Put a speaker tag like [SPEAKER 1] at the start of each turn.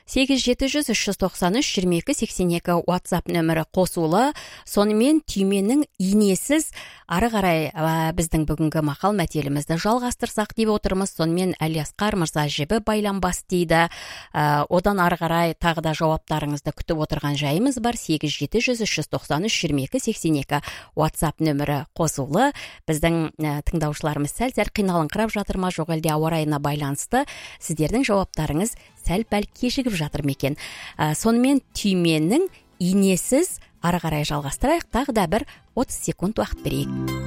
[SPEAKER 1] 8-700-393-22-82 WhatsApp нөмірі қосулы. Сонымен түйменің инесіз ары қарай біздің бүгінгі мақал мәтелімізді жалғастырсақ деп отырмыз. Сонымен Әлиасқар мырза жібі байланбас дейді. Одан ары қарай тағы да жауаптарыңызды күтіп отырған жайымыз бар. 8-700-393-22-82 WhatsApp нөмірі қосулы. Біздің тыңдаушыларымыз сәл қиналыңқырап жатыр ма, жоқ әлде ауа райына байланысты сіздердің жауаптарыңыз сәл-пәл кешігіп жатыр ма екен. Сонымен түйменің инесіз ары қарай жалғастырайық. Тағы да бір 30 секунд уақыт берейік.